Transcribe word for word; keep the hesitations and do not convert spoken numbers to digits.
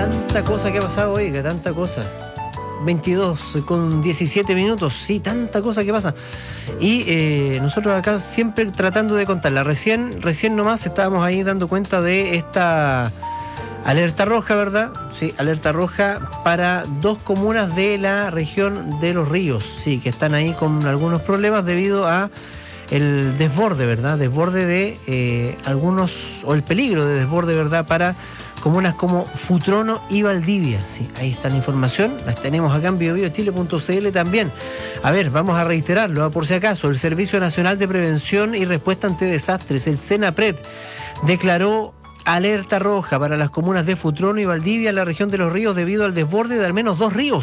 Tanta cosa que ha pasado, oiga, tanta cosa. veintidós con diecisiete minutos, sí, tanta cosa que pasa. Y eh, nosotros acá siempre tratando de contarla. Recién, recién nomás estábamos ahí dando cuenta de esta alerta roja, ¿verdad? Sí, alerta roja para dos comunas de la región de Los Ríos, sí, que están ahí con algunos problemas debido a el desborde, ¿verdad? Desborde de eh, algunos, o el peligro de desborde, ¿verdad? Para comunas como Futrono y Valdivia. Sí, ahí está la información, las tenemos acá en bio bio chile punto c l también. A ver, vamos a reiterarlo, por si acaso. El Servicio Nacional de Prevención y Respuesta ante Desastres, el SENAPRED, declaró alerta roja para las comunas de Futrono y Valdivia en la región de Los Ríos debido al desborde de al menos dos ríos.